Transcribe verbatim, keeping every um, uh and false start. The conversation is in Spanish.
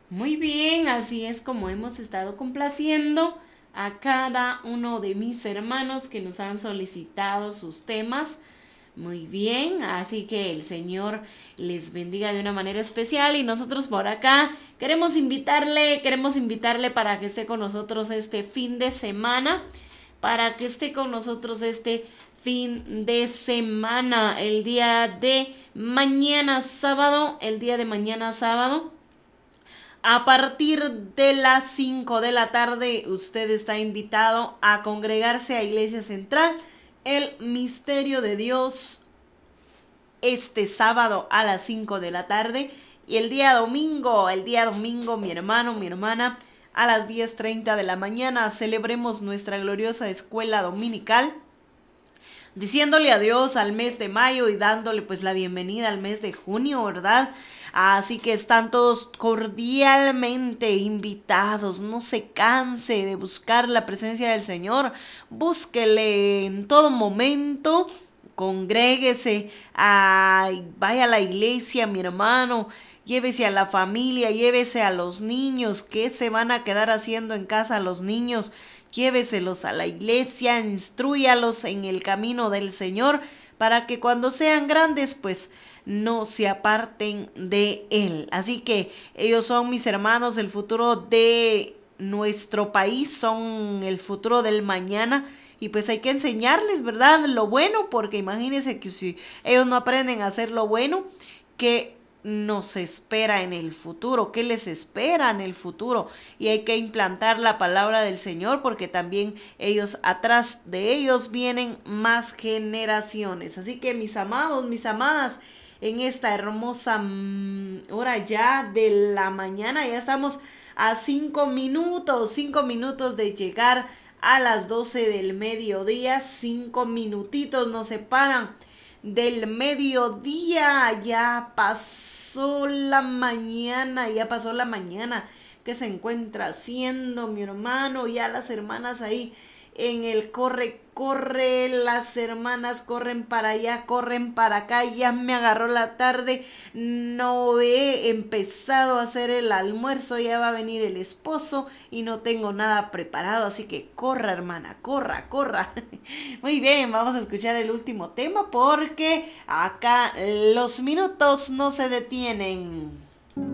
Muy bien, así es como hemos estado complaciendo a cada uno de mis hermanos que nos han solicitado sus temas. Muy bien, así que el Señor les bendiga de una manera especial y nosotros por acá queremos invitarle, queremos invitarle para que esté con nosotros este fin de semana, para que esté con nosotros este fin de semana, el día de mañana sábado, el día de mañana sábado. A partir de las cinco de la tarde, usted está invitado a congregarse a Iglesia Central, el Misterio de Dios, este sábado a las cinco de la tarde. Y el día domingo, el día domingo, mi hermano, mi hermana, a las diez treinta de la mañana, celebremos nuestra gloriosa escuela dominical, diciéndole adiós al mes de mayo y dándole pues la bienvenida al mes de junio, ¿verdad? Así que están todos cordialmente invitados. No se canse de buscar la presencia del Señor. Búsquele en todo momento. Congréguese. Ay, vaya a la iglesia, mi hermano. Llévese a la familia, llévese a los niños. ¿Qué se van a quedar haciendo en casa los niños? Lléveselos a la iglesia, instrúyalos en el camino del Señor para que cuando sean grandes, pues no se aparten de él. Así que ellos son mis hermanos, el futuro de nuestro país, son el futuro del mañana. Y pues hay que enseñarles, ¿verdad? Lo bueno, porque imagínense que si ellos no aprenden a hacer lo bueno, que nos espera en el futuro, qué les espera en el futuro. Y hay que implantar la palabra del Señor, porque también ellos, atrás de ellos vienen más generaciones. Así que mis amados, mis amadas, en esta hermosa hora ya de la mañana, ya estamos a cinco minutos, cinco minutos de llegar a las doce del mediodía, cinco minutitos nos separan del mediodía. Ya pasó la mañana, ya pasó la mañana. ¿Qué se encuentra haciendo mi hermano? Ya las hermanas ahí en el corre, corre, las hermanas corren para allá, corren para acá, ya me agarró la tarde, no he empezado a hacer el almuerzo, ya va a venir el esposo y no tengo nada preparado, así que corra hermana, corra, corra. Muy bien, vamos a escuchar el último tema porque acá los minutos no se detienen.